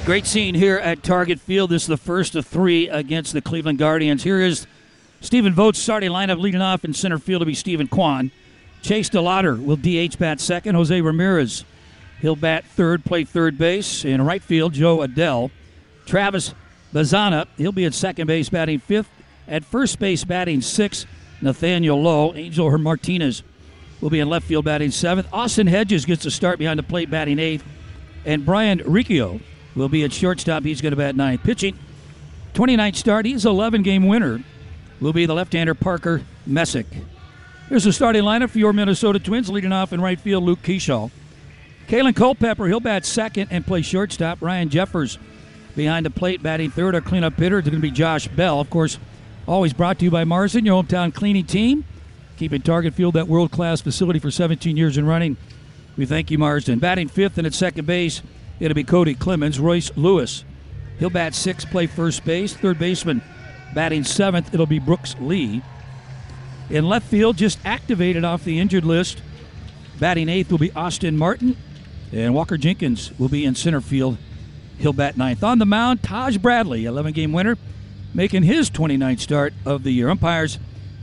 Great scene here at Target Field. This is the first of three against the Cleveland Guardians. Here is Stephen Vogt's starting lineup. Leading off in center field to be Stephen Kwan. Chase DeLauder will DH bat second. Jose Ramirez, he'll bat third, play third base. In right field, Joe Adell. Travis Bazana, he'll be at second base batting fifth. At first base batting sixth, Nathaniel Lowe. Angel Martinez will be in left field batting seventh. Austin Hedges gets a start behind the plate batting eighth. And Brian Riccio will be at shortstop. He's going to bat ninth. Pitching, 29th start. He's an 11-game winner. Will be the left-hander Parker Messick. Here's the starting lineup for your Minnesota Twins. Leading off in right field, Luke Kershaw. Kalen Culpepper, he'll bat second and play shortstop. Ryan Jeffers behind the plate batting third. Our cleanup hitter is going to be Josh Bell. Of course, always brought to you by Marsden, your hometown cleaning team. Keeping Target Field that world-class facility for 17 years and running. We thank you, Marsden. Batting fifth and at second base, it'll be Cody Clemens. Royce Lewis, he'll bat sixth, play first base. Third baseman batting seventh, it'll be Brooks Lee. In left field, just activated off the injured list, batting eighth will be Austin Martin. And Walker Jenkins will be in center field. He'll bat ninth. On the mound, Taj Bradley, 11-game winner, making his 29th start of the year. Umpires,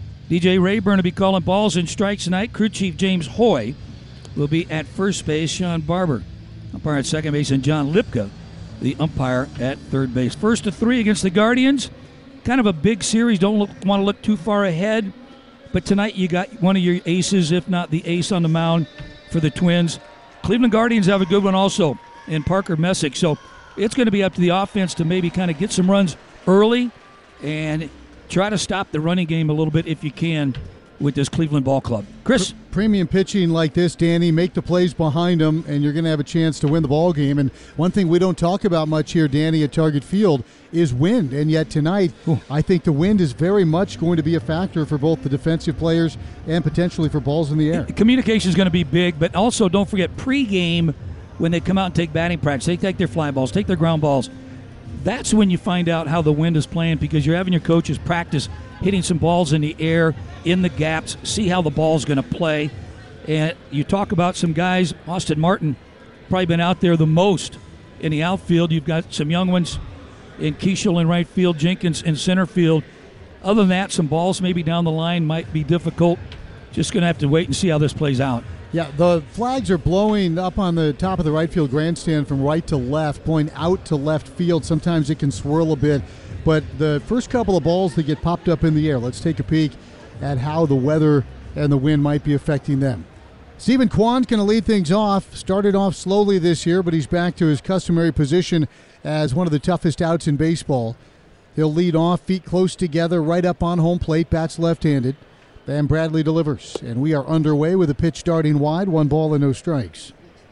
DJ Rayburn will be calling balls and strikes tonight. Crew chief James Hoy will be at first base. Sean Barber, umpire at second base, and John Lipka, the umpire at third base. First of three against the Guardians. Kind of a big series. Don't want to look too far ahead. But tonight you got one of your aces, if not the ace on the mound for the Twins. Cleveland Guardians have a good one also in Parker Messick. So it's going to be up to the offense to maybe kind of get some runs early and try to stop the running game a little bit if you can with this Cleveland ball club. Chris? Premium pitching like this, Danny, make the plays behind them, and you're going to have a chance to win the ball game. And one thing we don't talk about much here, Danny, at Target Field is wind. And yet tonight, I think the wind is very much going to be a factor for both the defensive players and potentially for balls in the air. Communication is going to be big, but also don't forget pregame when they come out and take batting practice. They take their fly balls, take their ground balls. That's when you find out how the wind is playing, because you're having your coaches practice hitting some balls in the air, in the gaps, see how the ball's going to play. And you talk about some guys, Austin Martin, probably been out there the most in the outfield. You've got some young ones in Keishel in right field, Jenkins in center field. Other than that, some balls maybe down the line might be difficult. Just going to have to wait and see how this plays out. Yeah, the flags are blowing up on the top of the right field grandstand from right to left, blowing out to left field. Sometimes it can swirl a bit. But the first couple of balls that get popped up in the air, let's take a peek at how the weather and the wind might be affecting them. Stephen Kwan's going to lead things off. Started off slowly this year, but he's back to his customary position as one of the toughest outs in baseball. He'll lead off, feet close together, right up on home plate, bats left-handed. Then Bradley delivers, and we are underway with a pitch starting wide, 1 ball and no strikes.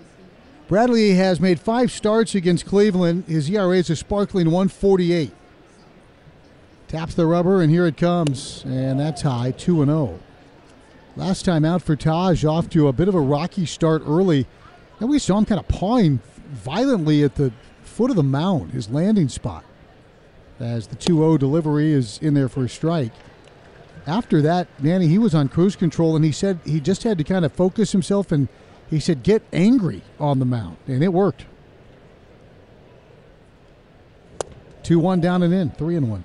Bradley has made 5 starts against Cleveland. His ERA is a sparkling 1.48. Taps the rubber, and here it comes, and that's high, 2-0. Last time out for Taj, off to a bit of a rocky start early. And we saw him kind of pawing violently at the foot of the mound, his landing spot, as the 2-0 delivery is in there for a strike. After that, Manny, he was on cruise control, and he said he just had to kind of focus himself, and he said get angry on the mound, and it worked. 2-1 down and in, 3-1.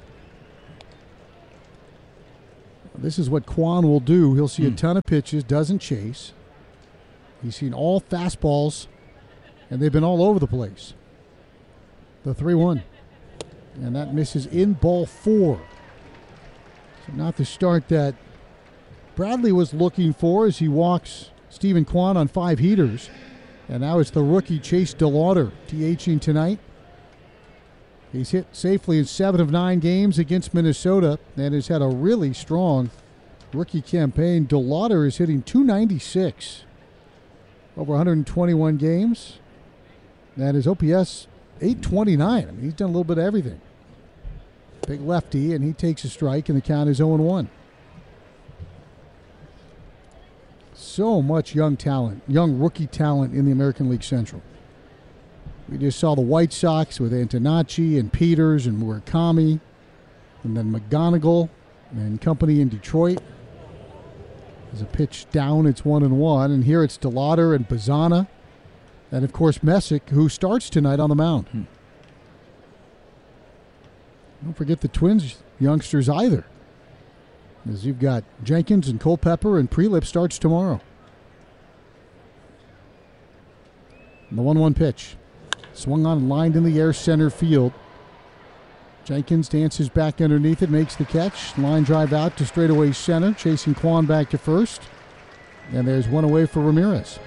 This is what Kwan will do. He'll see a ton of pitches, doesn't chase. He's seen all fastballs, and they've been all over the place. The 3-1. And that misses in ball 4. So not the start that Bradley was looking for as he walks Stephen Kwan on 5 heaters. And now it's the rookie Chase DeLauder DHing tonight. He's hit safely in 7 of 9 games against Minnesota and has had a really strong rookie campaign. DeLauder is hitting .296 over 121 games. And his OPS, .829. I mean, he's done a little bit of everything. Big lefty, and he takes a strike, and the count is 0-1. So much young talent, young rookie talent in the American League Central. We just saw the White Sox with Antonacci and Peters and Murakami, and then McGonigal and company in Detroit. There's a pitch down, it's 1-1, and here it's DeLauder and Bazana, and of course Messick, who starts tonight on the mound. Don't forget the Twins youngsters either, as you've got Jenkins and Culpepper, and Prelip starts tomorrow. And the 1-1 pitch. Swung on, lined in the air, center field. Jenkins dances back underneath it, makes the catch. Line drive out to straightaway center, chasing Kwan back to first. And there's one away for Ramirez.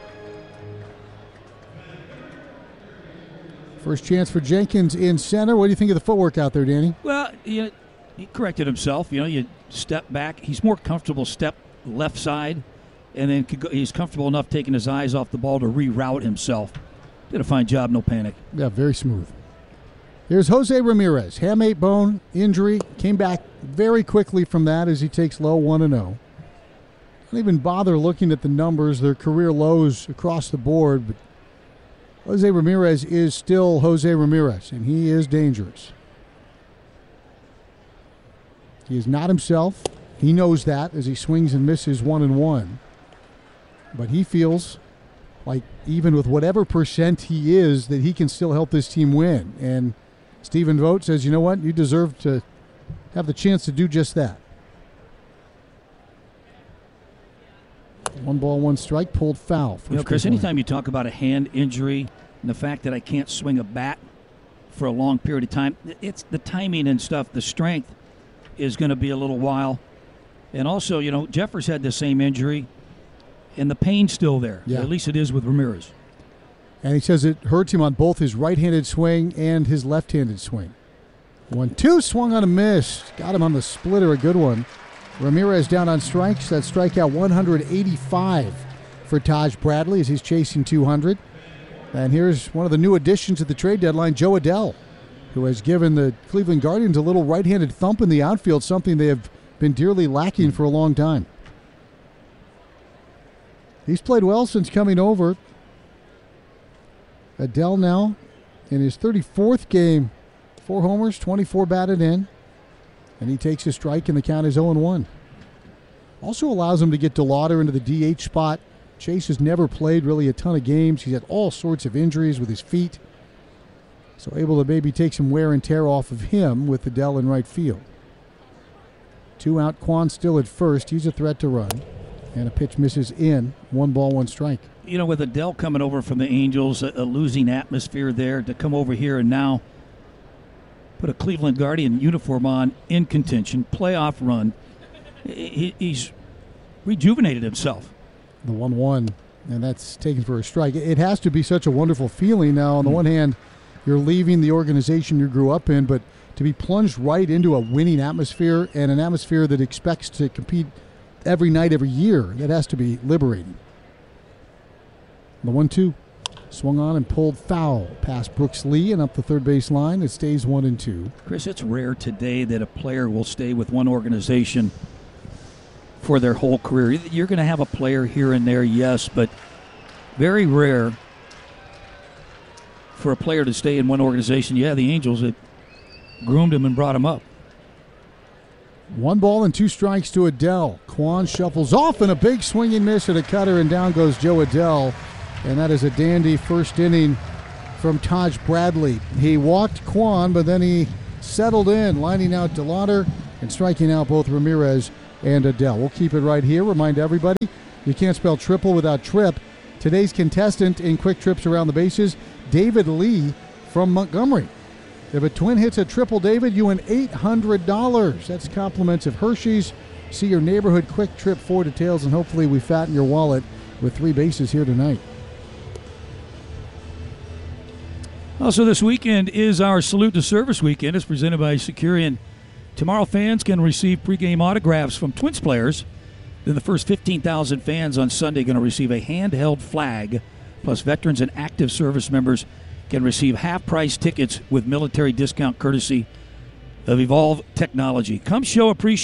First chance for Jenkins in center. What do you think of the footwork out there, Danny? Well, he corrected himself. You step back. He's more comfortable step left side, and then he's comfortable enough taking his eyes off the ball to reroute himself. Did a fine job, no panic. Yeah, very smooth. Here's Jose Ramirez. Hamate bone injury. Came back very quickly from that as he takes low 1-0. Don't even bother looking at the numbers. They're career lows across the board, but Jose Ramirez is still Jose Ramirez, and he is dangerous. He is not himself. He knows that as he swings and misses 1-1. But he feels like even with whatever percent he is, that he can still help this team win. And Stephen Vogt says, you know what? You deserve to have the chance to do just that. 1 ball, 1 strike, pulled foul. Chris, anytime you talk about a hand injury and the fact that I can't swing a bat for a long period of time, it's the timing and stuff, the strength is going to be a little while. And also, Jeffers had the same injury, and the pain's still there. Yeah. At least it is with Ramirez. And he says it hurts him on both his right-handed swing and his left-handed swing. 1-2, swung on a miss. Got him on the splitter, a good one. Ramirez down on strikes. That strikeout 185 for Taj Bradley as he's chasing 200. And here's one of the new additions at the trade deadline, Jo Adell, who has given the Cleveland Guardians a little right-handed thump in the outfield, something they have been dearly lacking for a long time. He's played well since coming over. Adell now in his 34th game, 4 homers, 24 batted in. And he takes a strike, and the count is 0-1. Also allows him to get DeLauder into the DH spot. Chase has never played really a ton of games. He's had all sorts of injuries with his feet. So able to maybe take some wear and tear off of him with Adell in right field. 2 out, Kwan still at first. He's a threat to run. And a pitch misses in. 1 ball, 1 strike. With Adell coming over from the Angels, a losing atmosphere there, to come over here and now put a Cleveland Guardian uniform on, in contention, playoff run. He's rejuvenated himself. The 1-1, and that's taken for a strike. It has to be such a wonderful feeling. Now, on the one hand, you're leaving the organization you grew up in, but to be plunged right into a winning atmosphere and an atmosphere that expects to compete every night, every year, that has to be liberating. The 1-2. Swung on and pulled foul past Brooks Lee and up the third base line. It stays 1-2. Chris, it's rare today that a player will stay with one organization for their whole career. You're going to have a player here and there, yes, but very rare for a player to stay in one organization. Yeah, the Angels that groomed him and brought him up. 1 ball and 2 strikes to Adell. Kwan shuffles off and a big swinging miss at a cutter, and down goes Jo Adell. And that is a dandy first inning from Taj Bradley. He walked Kwan, but then he settled in, lining out DeLauder and striking out both Ramirez and Adell. We'll keep it right here. Remind everybody, you can't spell triple without trip. Today's contestant in quick trips around the bases, David Lee from Montgomery. If a Twin hits a triple, David, you win $800. That's compliments of Hershey's. See your neighborhood quick trip for details, and hopefully we fatten your wallet with 3 bases here tonight. Also this weekend is our Salute to Service weekend. It's presented by Securian. Tomorrow fans can receive pregame autographs from Twins players. Then the first 15,000 fans on Sunday going to receive a handheld flag. Plus veterans and active service members can receive half-price tickets with military discount courtesy of Evolve Technology. Come show appreciation